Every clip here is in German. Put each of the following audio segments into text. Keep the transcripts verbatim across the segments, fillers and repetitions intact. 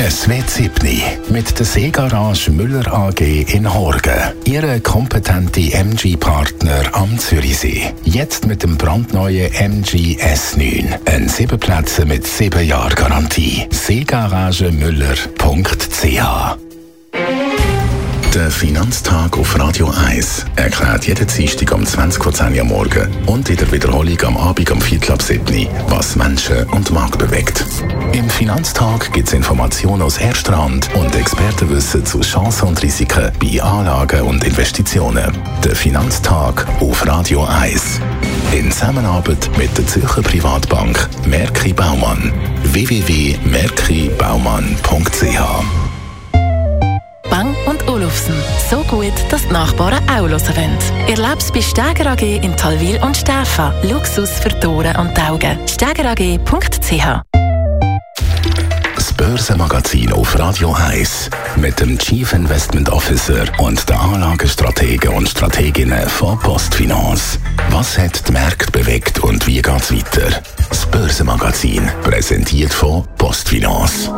Es wird siebni mit der Seegarage Müller A G in Horgen. Ihre kompetente M G-Partner am Zürichsee. Jetzt mit dem brandneuen M G S neun. Ein sieben Plätze mit sieben Jahren Garantie. seegaragemüller punkt c h. Der Finanztag auf Radio eins erklärt jeden Dienstag um zwanzig Uhr zehn am Morgen und in der Wiederholung am Abend um Viertel ab sieben, was Menschen und Markt bewegt. Im Finanztag gibt es Informationen aus erster Hand und Expertenwissen zu Chancen und Risiken bei Anlagen und Investitionen. Der Finanztag auf Radio eins. In Zusammenarbeit mit der Zürcher Privatbank Merki Baumann. w w w punkt merki baumann punkt c h. Bang und Olufsen. So gut, dass die Nachbarn auch hören wollen. Erlebe es bei Steger A G in Talwil und Stäfa. Luxus für die Ohren und die Augen. steger a g punkt c h. Das Börsenmagazin auf Radio eins mit dem Chief Investment Officer und den Anlagestrategen und Strateginnen von Postfinance. Was hat die Märkte bewegt und wie geht's weiter? Das Börsenmagazin, präsentiert von Postfinance.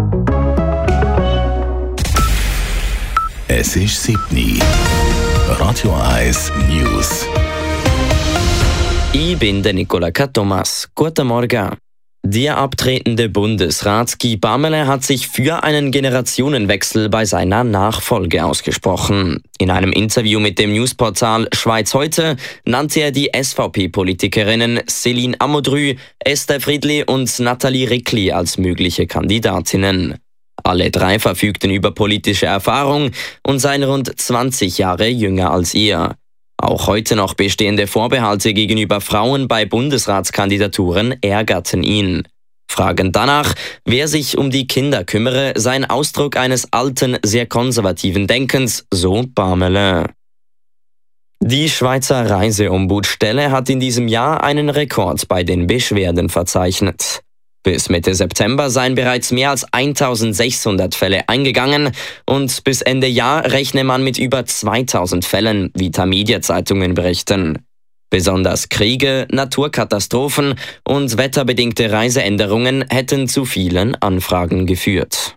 Es ist siebni. Radio eins News. Ich bin der Nicola Thomas. Guten Morgen. Der abtretende Bundesrat Guy Parmelin hat sich für einen Generationenwechsel bei seiner Nachfolge ausgesprochen. In einem Interview mit dem Newsportal Schweiz heute nannte er die S V P-Politikerinnen Céline Amodrü, Esther Friedli und Nathalie Rickli als mögliche Kandidatinnen. Alle drei verfügten über politische Erfahrung und seien rund zwanzig Jahre jünger als er. Auch heute noch bestehende Vorbehalte gegenüber Frauen bei Bundesratskandidaturen ärgerten ihn. Fragen danach, wer sich um die Kinder kümmere, sei ein Ausdruck eines alten, sehr konservativen Denkens, so Parmelin. Die Schweizer Reiseombudsstelle hat in diesem Jahr einen Rekord bei den Beschwerden verzeichnet. Bis Mitte September seien bereits mehr als eintausendsechshundert Fälle eingegangen und bis Ende Jahr rechne man mit über zweitausend Fällen, wie Tamedia-Zeitungen berichten. Besonders Kriege, Naturkatastrophen und wetterbedingte Reiseänderungen hätten zu vielen Anfragen geführt.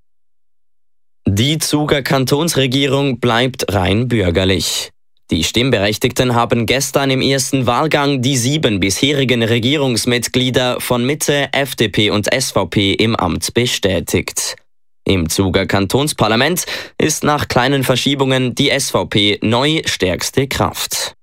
Die Zuger Kantonsregierung bleibt rein bürgerlich. Die Stimmberechtigten haben gestern im ersten Wahlgang die sieben bisherigen Regierungsmitglieder von Mitte, F D P und S V P im Amt bestätigt. Im Zuger Kantonsparlament ist nach kleinen Verschiebungen die S V P neu stärkste Kraft.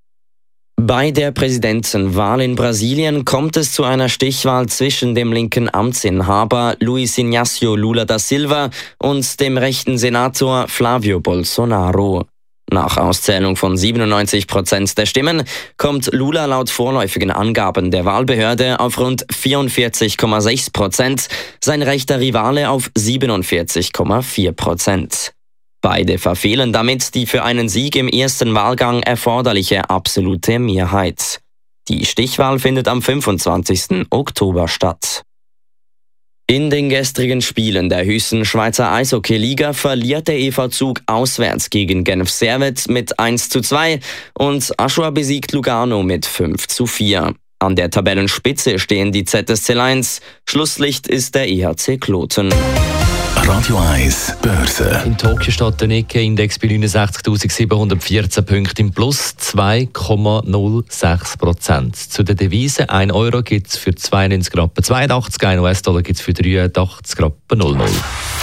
Bei der Präsidentenwahl in Brasilien kommt es zu einer Stichwahl zwischen dem linken Amtsinhaber Luiz Inácio Lula da Silva und dem rechten Senator Flávio Bolsonaro. Nach Auszählung von siebenundneunzig Prozent der Stimmen kommt Lula laut vorläufigen Angaben der Wahlbehörde auf rund vierundvierzig Komma sechs Prozent, sein rechter Rivale auf siebenundvierzig Komma vier Prozent. Beide verfehlen damit die für einen Sieg im ersten Wahlgang erforderliche absolute Mehrheit. Die Stichwahl findet am fünfundzwanzigsten Oktober statt. In den gestrigen Spielen der höchsten Schweizer Eishockey-Liga verliert der E V Zug auswärts gegen Genf Servet mit eins zu zwei und Aschua besiegt Lugano mit fünf zu vier. An der Tabellenspitze stehen die Z S C Lions, Schlusslicht ist der E H C Kloten. Radio eins Börse. In Tokio steht der Nikkei-Index bei neunundsechzigtausendsiebenhundertvierzehn Punkten im Plus zwei Komma null sechs Prozent. Zu den Devisen, ein Euro gibt es für zweiundneunzig Komma zweiundachtzig, ein U S-Dollar gibt es für dreiundachtzig Komma null null.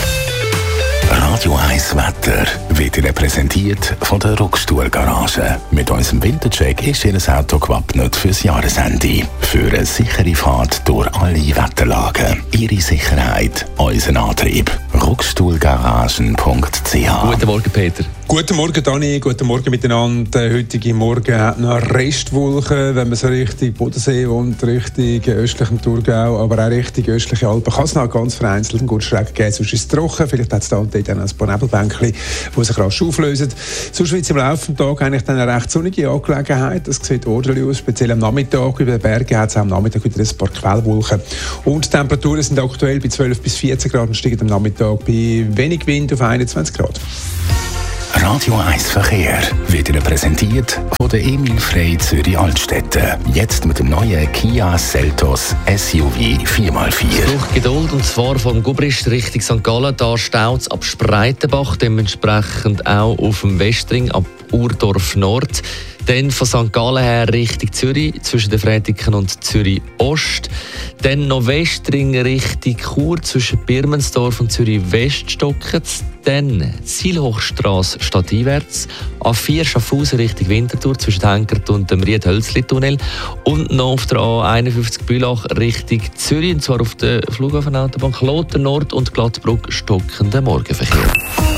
Radio eins Wetter wird Ihnen präsentiert von der Ruckstuhl-Garage. Mit unserem Wintercheck ist Ihr Auto gewappnet fürs Jahresende. Für eine sichere Fahrt durch alle Wetterlagen. Ihre Sicherheit, unser Antrieb. ruckstuhlgaragen punkt c h. Guten Morgen, Peter. Guten Morgen, Dani. Guten Morgen miteinander. Der heutige Morgen hat noch Restwolken, wenn man so Richtung Bodensee und Richtung östlichem Thurgau, aber auch Richtung östliche Alpen. Kann es noch ganz vereinzelt einen guten Schreck geben. Sonst ist es trocken. Vielleicht hat es da und dort dann ein paar Nebelbänkchen, die sich rasch auflösen. Sonst wird es im Laufe des Tages eigentlich dann eine recht sonnige Angelegenheit. Das sieht ordentlich aus. Speziell am Nachmittag über den Bergen hat es am Nachmittag wieder ein paar Quellwolken. Und die Temperaturen sind aktuell bei zwölf bis vierzehn Grad und steigen am Nachmittag bei wenig Wind auf einundzwanzig Grad. Radio eins Verkehr wird Ihnen präsentiert von der Emil Frey Zürich Altstädte. Jetzt mit dem neuen Kia Seltos S U V vier mal vier. Durch Geduld, und zwar vom Gubrist Richtung Sankt Gallen. Da staut es ab Spreitenbach, dementsprechend auch auf dem Westring ab Urdorf Nord. Dann von Sankt Gallen her Richtung Zürich, zwischen den Fretiken und Zürich Ost. Dann noch Westring Richtung Chur, zwischen Birmensdorf und Zürich Weststocken. Dann Zielhochstrasse stadteinwärts. A vier Schaffhausen Richtung Winterthur, zwischen Henkert und dem Ried-Hölzli-Tunnel. Und noch auf der A einundfünfzig Bülach Richtung Zürich, und zwar auf der Flughafenautobahn Kloten Nord und Glattbruck stockender Morgenverkehr.